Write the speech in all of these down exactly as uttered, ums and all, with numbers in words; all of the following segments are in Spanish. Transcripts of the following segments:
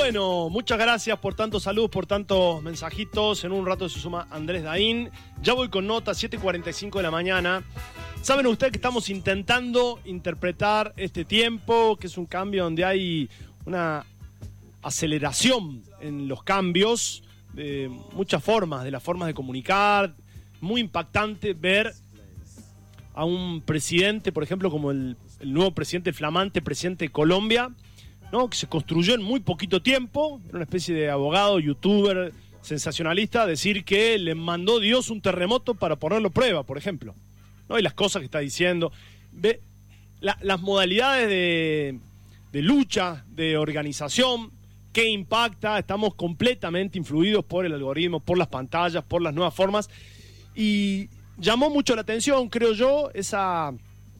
Bueno, muchas gracias por tantos saludos, por tantos mensajitos. En un rato se suma Andrés Daín. Ya voy con nota, siete cuarenta y cinco de la mañana. Saben ustedes que estamos intentando interpretar este tiempo, que es un cambio donde hay una aceleración en los cambios de muchas formas, de las formas de comunicar. Muy impactante ver a un presidente, por ejemplo, como el, el nuevo presidente, el flamante presidente de Colombia, ¿no? Que se construyó en muy poquito tiempo, era una especie de abogado, youtuber, sensacionalista, decir que le mandó Dios un terremoto para ponerlo a prueba, por ejemplo, ¿no? Y las cosas que está diciendo, ve la, las modalidades de, de lucha, de organización, que impacta, estamos completamente influidos por el algoritmo, por las pantallas, por las nuevas formas, y llamó mucho la atención, creo yo, esa...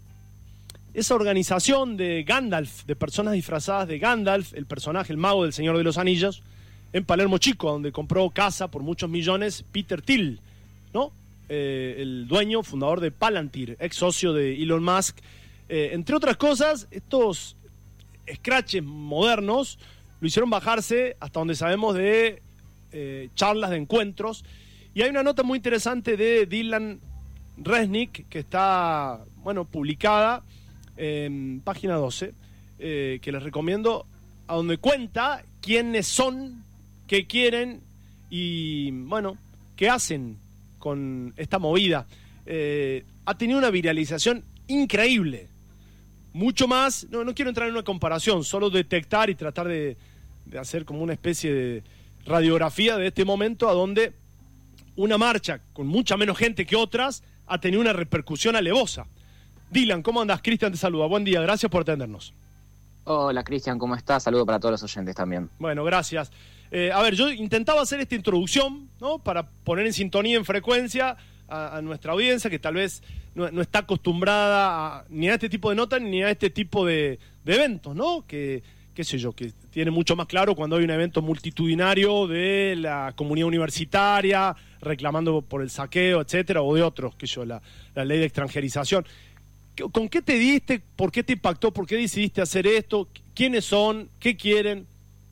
esa organización de Gandalf, de personas disfrazadas de Gandalf, el personaje, el mago del Señor de los Anillos, en Palermo Chico, donde compró casa por muchos millones Peter Thiel, ¿no? Eh, el dueño, fundador de Palantir, ex socio de Elon Musk. Eh, entre otras cosas, estos scratches modernos lo hicieron bajarse, hasta donde sabemos, de eh, charlas de encuentros. Y hay una nota muy interesante de Dylan Resnick, que está, bueno, publicada en página doce, eh, que les recomiendo, a donde cuenta quiénes son, qué quieren y, bueno, qué hacen con esta movida. Eh, ha tenido una viralización increíble, mucho más, no, no quiero entrar en una comparación, solo detectar y tratar de, de hacer como una especie de radiografía de este momento, a donde una marcha con mucha menos gente que otras ha tenido una repercusión alevosa. Dylan, ¿cómo andás? Cristian te saluda. Buen día, gracias por atendernos. Hola, Cristian, ¿cómo estás? Saludo para todos los oyentes también. Bueno, gracias. Eh, a ver, yo intentaba hacer esta introducción, ¿no? Para poner en sintonía, en frecuencia, a, a nuestra audiencia, que tal vez no, no está acostumbrada a, ni a este tipo de notas, ni a este tipo de, de eventos, ¿no? Que, qué sé yo, que tiene mucho más claro cuando hay un evento multitudinario de la comunidad universitaria, reclamando por el saqueo, etcétera, o de otros, que yo, la, la ley de extranjerización. ¿Con qué te diste? ¿Por qué te impactó? ¿Por qué decidiste hacer esto? ¿Quiénes son? ¿Qué quieren?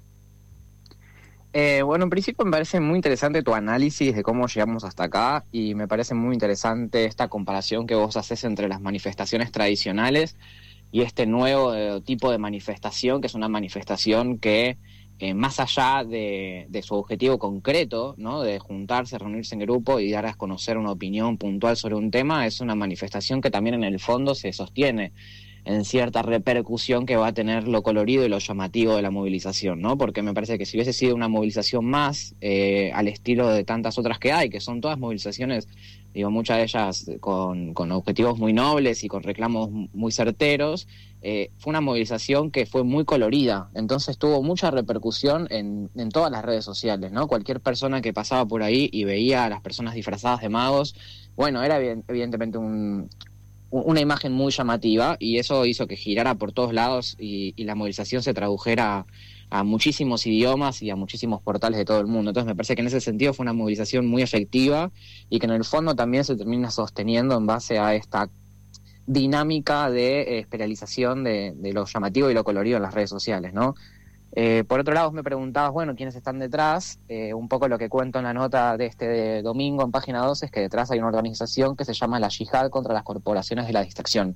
Eh, bueno, en principio me parece muy interesante tu análisis de cómo llegamos hasta acá, y me parece muy interesante esta comparación que vos haces entre las manifestaciones tradicionales y este nuevo eh, tipo de manifestación, que es una manifestación que, eh, más allá de, de su objetivo concreto, ¿no? De juntarse, reunirse en grupo y dar a conocer una opinión puntual sobre un tema, es una manifestación que también en el fondo se sostiene en cierta repercusión que va a tener lo colorido y lo llamativo de la movilización, ¿no? Porque me parece que si hubiese sido una movilización más eh, al estilo de tantas otras que hay, que son todas movilizaciones, digo, muchas de ellas con, con objetivos muy nobles y con reclamos muy certeros, eh, fue una movilización que fue muy colorida, entonces tuvo mucha repercusión en, en todas las redes sociales, ¿no? Cualquier persona que pasaba por ahí y veía a las personas disfrazadas de magos, bueno, era evidentemente un... una imagen muy llamativa, y eso hizo que girara por todos lados y, y la movilización se tradujera a, a muchísimos idiomas y a muchísimos portales de todo el mundo. Entonces me parece que en ese sentido fue una movilización muy efectiva y que en el fondo también se termina sosteniendo en base a esta dinámica de eh, espiralización de, de lo llamativo y lo colorido en las redes sociales, ¿no? Eh, por otro lado, me preguntabas, bueno, ¿quiénes están detrás? Eh, un poco lo que cuento en la nota de este de domingo en página doce es que detrás hay una organización que se llama la Yihad contra las Corporaciones de la Distracción.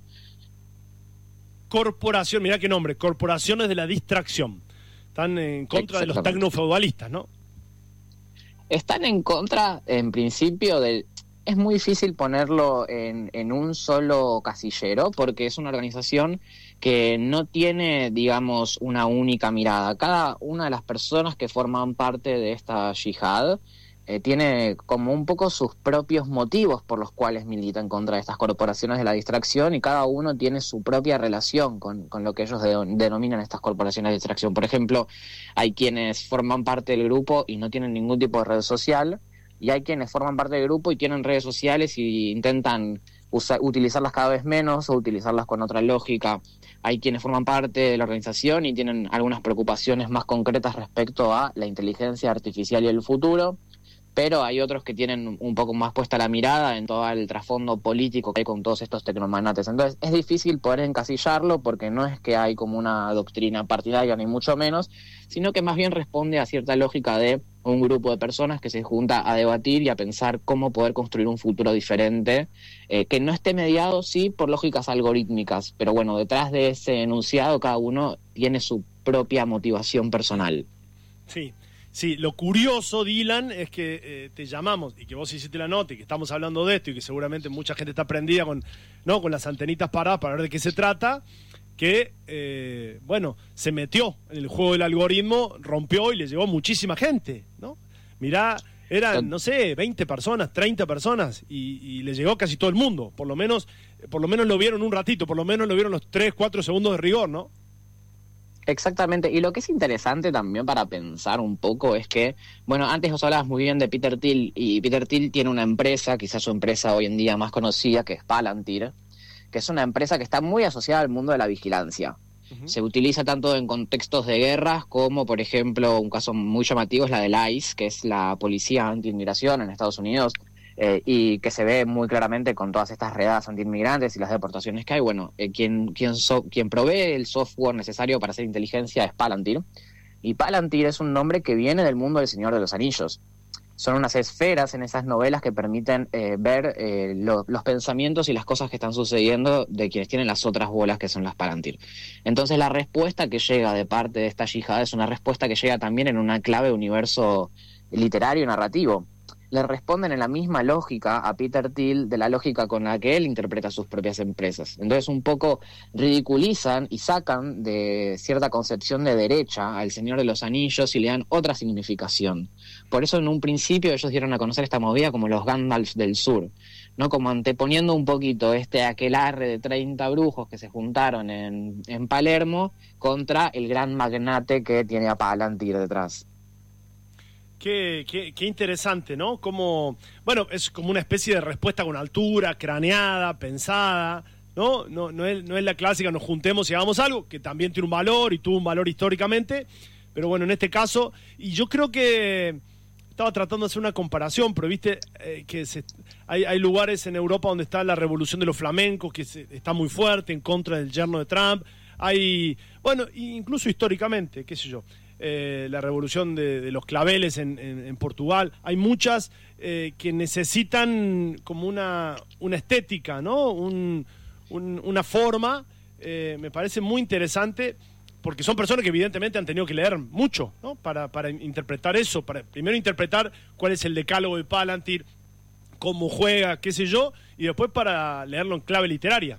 Corporación, mirá qué nombre, Corporaciones de la Distracción. Están en contra de los tecnofeudalistas, ¿no? Están en contra, en principio, del... Es muy difícil ponerlo en, en un solo casillero, porque es una organización que no tiene, digamos, una única mirada. Cada una de las personas que forman parte de esta yihad eh, tiene como un poco sus propios motivos por los cuales milita en contra de estas corporaciones de la distracción, y cada uno tiene su propia relación con, con lo que ellos de, denominan estas corporaciones de distracción. Por ejemplo, hay quienes forman parte del grupo y no tienen ningún tipo de red social, y hay quienes forman parte del grupo y tienen redes sociales y intentan usa, utilizarlas cada vez menos o utilizarlas con otra lógica. Hay quienes forman parte de la organización y tienen algunas preocupaciones más concretas respecto a la inteligencia artificial y el futuro. pero hay otros que tienen un poco más puesta la mirada en todo el trasfondo político que hay con todos estos tecnomagnates. Entonces es difícil poder encasillarlo porque no es que hay como una doctrina partidaria ni mucho menos, sino que más bien responde a cierta lógica de un grupo de personas que se junta a debatir y a pensar cómo poder construir un futuro diferente, eh, que no esté mediado, sí, por lógicas algorítmicas, pero bueno, detrás de ese enunciado cada uno tiene su propia motivación personal. Sí. Sí, lo curioso, Dylan, es que eh, te llamamos y que vos hiciste la nota y que estamos hablando de esto y que seguramente mucha gente está prendida con, ¿no? con las antenitas paradas para ver de qué se trata, que, eh, bueno, se metió en el juego del algoritmo, rompió y le llegó muchísima gente, ¿no? Mirá, eran, no sé, veinte personas, treinta personas y, y le llegó casi todo el mundo, por lo menos, por lo menos lo vieron un ratito, por lo menos lo vieron los tres, cuatro segundos de rigor, ¿no? Exactamente, y lo que es interesante también para pensar un poco es que, bueno, antes vos hablabas muy bien de Peter Thiel, y Peter Thiel tiene una empresa, quizás su empresa hoy en día más conocida, que es Palantir, que es una empresa que está muy asociada al mundo de la vigilancia. Uh-huh. Se utiliza tanto en contextos de guerras como, por ejemplo, un caso muy llamativo es la del ICE, que es la policía anti-inmigración en Estados Unidos, Eh, y que se ve muy claramente con todas estas redadas antiinmigrantes y las deportaciones que hay. Bueno, eh, quien, quien, so, quien provee el software necesario para hacer inteligencia es Palantir, y Palantir es un nombre que viene del mundo del Señor de los Anillos. Son unas esferas en esas novelas que permiten eh, ver eh, lo, los pensamientos y las cosas que están sucediendo de quienes tienen las otras bolas, que son las Palantir. Entonces la respuesta que llega de parte de esta yihad es una respuesta que llega también en una clave universo literario y narrativo. Le responden en la misma lógica a Peter Thiel de la lógica con la que él interpreta sus propias empresas. Entonces un poco ridiculizan y sacan de cierta concepción de derecha al Señor de los Anillos y le dan otra significación. Por eso en un principio ellos dieron a conocer esta movida como los Gandalf del Sur, ¿no? Como anteponiendo un poquito este aquelarre de treinta brujos que se juntaron en, en Palermo contra el gran magnate que tiene a Palantir detrás. Qué, qué, qué interesante, ¿no? Como, bueno, es como una especie de respuesta con altura, craneada, pensada, ¿no? No, no, es, no es la clásica, nos juntemos y hagamos algo, que también tiene un valor y tuvo un valor históricamente, pero bueno, en este caso, y yo creo que estaba tratando de hacer una comparación, pero viste eh, que se, hay, hay lugares en Europa donde está la revolución de los flamencos, que se, está muy fuerte en contra del yerno de Trump, hay, bueno, incluso históricamente, qué sé yo, Eh, la revolución de, de los claveles en, en, en Portugal. Hay muchas eh, que necesitan como una, una estética, ¿no? Un, un, una forma, eh, me parece muy interesante, porque son personas que evidentemente han tenido que leer mucho, ¿no? Para, para interpretar eso, para primero interpretar cuál es el decálogo de Palantir, cómo juega, qué sé yo, y después para leerlo en clave literaria.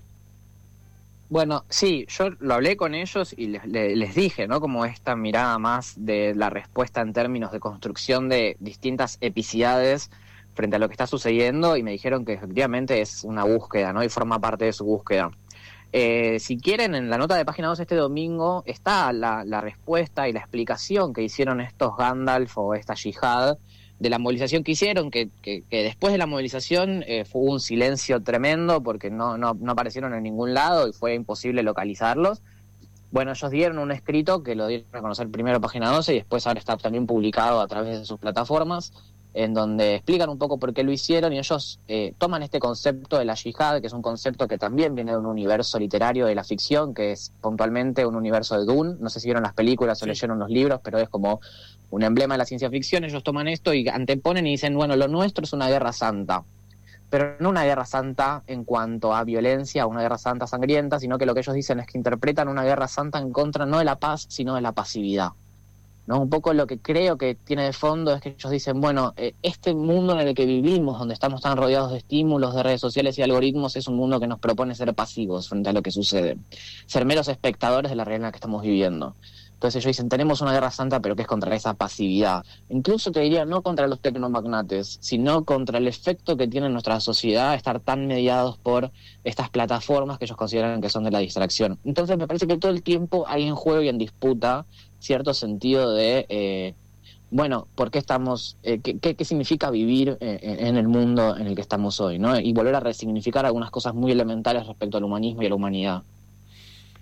Bueno, sí, yo lo hablé con ellos y les, les dije, ¿no? Como esta mirada más de la respuesta en términos de construcción de distintas epicidades frente a lo que está sucediendo, y me dijeron que efectivamente es una búsqueda, ¿no? Y forma parte de su búsqueda. Eh, si quieren, en la nota de Página dos este domingo está la, la respuesta y la explicación que hicieron estos Gandalf o esta yihad de la movilización que hicieron, que, que, que después de la movilización eh, fue un silencio tremendo porque no, no, no aparecieron en ningún lado y fue imposible localizarlos. Bueno, ellos dieron un escrito que lo dieron a conocer primero Página doce y después ahora está también publicado a través de sus plataformas, en donde explican un poco por qué lo hicieron, y ellos eh, toman este concepto de la yihad, que es un concepto que también viene de un universo literario de la ficción, que es puntualmente un universo de Dune. No sé si vieron las películas o sí. leyeron los libros, pero es como un emblema de la ciencia ficción. Ellos toman esto y anteponen y dicen, bueno, lo nuestro es una guerra santa, pero no una guerra santa en cuanto a violencia, una guerra santa sangrienta, sino que lo que ellos dicen es que interpretan una guerra santa en contra no de la paz, sino de la pasividad, ¿no? Un poco lo que creo que tiene de fondo es que ellos dicen, bueno, eh, este mundo en el que vivimos, donde estamos tan rodeados de estímulos, de redes sociales y algoritmos, es un mundo que nos propone ser pasivos frente a lo que sucede, ser meros espectadores de la realidad en la que estamos viviendo. Entonces ellos dicen, tenemos una guerra santa, pero que es contra esa pasividad. Incluso te diría, no contra los tecnomagnates, sino contra el efecto que tiene en nuestra sociedad estar tan mediados por estas plataformas que ellos consideran que son de la distracción. Entonces me parece que todo el tiempo hay en juego y en disputa cierto sentido de, eh, bueno, ¿por qué estamos, eh, qué, qué, qué significa vivir eh, en el mundo en el que estamos hoy, ¿no? Y volver a resignificar algunas cosas muy elementales respecto al humanismo y a la humanidad.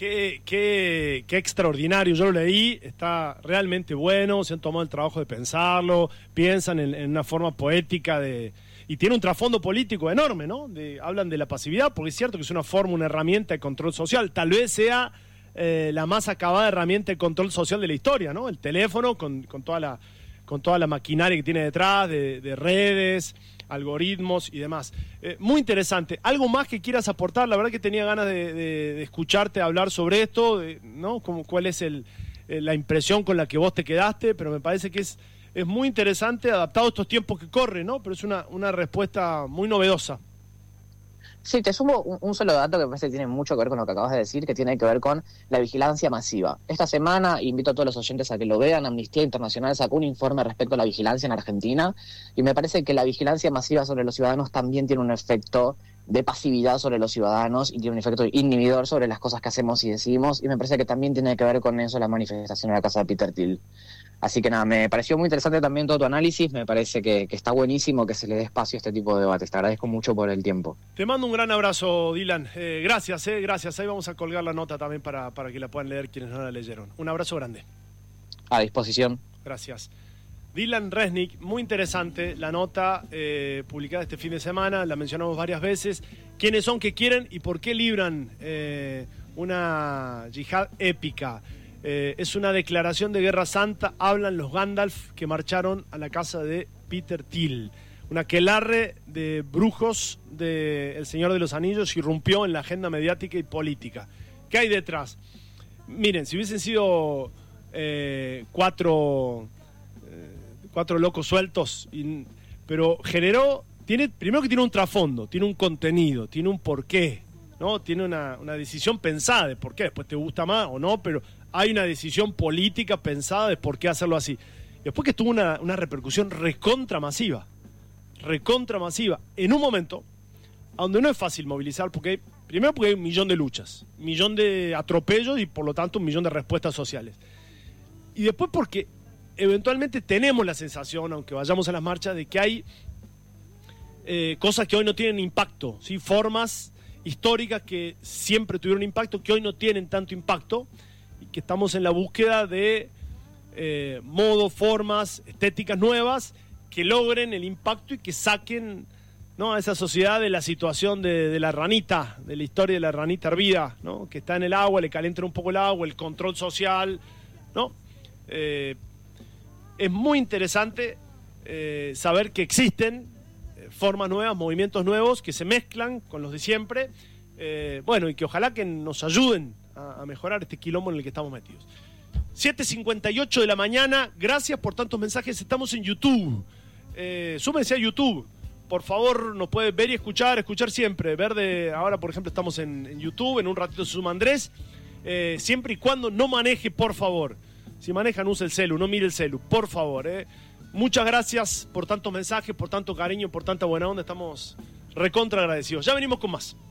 Qué, qué, qué extraordinario, yo lo leí, está realmente bueno, se han tomado el trabajo de pensarlo, piensan en, en una forma poética de... Y tiene un trasfondo político enorme, ¿no? De, hablan de la pasividad, porque es cierto que es una forma, una herramienta de control social, tal vez sea eh, la más acabada herramienta de control social de la historia, ¿no? El teléfono con, con, toda, la, con toda la maquinaria que tiene detrás, de, de redes, algoritmos y demás. Eh, muy interesante. ¿Algo más que quieras aportar? La verdad que tenía ganas de, de, de escucharte hablar sobre esto, de, ¿no? Como, ¿cuál es el, eh, la impresión con la que vos te quedaste? Pero me parece que es, es muy interesante, adaptado a estos tiempos que corren, ¿no? Pero es una, una respuesta muy novedosa. Sí, te sumo un, un solo dato que me parece que tiene mucho que ver con lo que acabas de decir, que tiene que ver con la vigilancia masiva. Esta semana, invito a todos los oyentes a que lo vean, Amnistía Internacional sacó un informe respecto a la vigilancia en Argentina, y me parece que la vigilancia masiva sobre los ciudadanos también tiene un efecto de pasividad sobre los ciudadanos y tiene un efecto inhibidor sobre las cosas que hacemos y decimos, y me parece que también tiene que ver con eso la manifestación en la casa de Peter Thiel. Así que nada, me pareció muy interesante también todo tu análisis, me parece que, que está buenísimo que se le dé espacio a este tipo de debates. Te agradezco mucho por el tiempo. Te mando un gran abrazo, Dylan. Eh, gracias, eh, gracias. Ahí vamos a colgar la nota también para, para que la puedan leer quienes no la leyeron. Un abrazo grande. A disposición. Gracias. Dylan Resnick, muy interesante la nota eh, publicada este fin de semana, la mencionamos varias veces. ¿Quiénes son que quieren y por qué libran eh, una yihad épica? Eh, es una declaración de guerra santa, hablan los Gandalf que marcharon a la casa de Peter Thiel. Un aquelarre de brujos de El Señor de los Anillos irrumpió en la agenda mediática y política. ¿Qué hay detrás? Miren, si hubiesen sido eh, cuatro, eh, cuatro locos sueltos, y, pero generó, tiene, primero que tiene un trasfondo, tiene un contenido, tiene un porqué, ¿no? Tiene una, una decisión pensada de por qué, después te gusta más o no, pero hay una decisión política pensada de por qué hacerlo así. Después que tuvo una, una repercusión recontra masiva, recontra masiva, en un momento donde no es fácil movilizar, porque primero porque hay un millón de luchas, un millón de atropellos y por lo tanto un millón de respuestas sociales. Y después porque eventualmente tenemos la sensación, aunque vayamos a las marchas, de que hay eh, cosas que hoy no tienen impacto, ¿sí? Formas históricas que siempre tuvieron impacto, que hoy no tienen tanto impacto, y que estamos en la búsqueda de eh, modos, formas, estéticas nuevas que logren el impacto y que saquen, ¿no?, a esa sociedad de la situación de, de la ranita, de la historia de la ranita hervida, ¿no?, que está en el agua, le calientan un poco el agua, el control social, ¿no? Eh, es muy interesante eh, saber que existen eh, formas nuevas, movimientos nuevos que se mezclan con los de siempre, eh, bueno, y que ojalá que nos ayuden a, a mejorar este quilombo en el que estamos metidos. siete cincuenta y ocho de la mañana, gracias por tantos mensajes, estamos en YouTube, eh, súmense a YouTube, por favor, nos puede ver y escuchar, escuchar siempre, ver de, ahora por ejemplo estamos en, en YouTube, en un ratito se suma Andrés, eh, siempre y cuando no maneje, por favor. Si manejan, use el celu, no mire el celu, por favor. Eh. Muchas gracias por tantos mensajes, por tanto cariño, por tanta buena onda. Estamos recontra agradecidos. Ya venimos con más.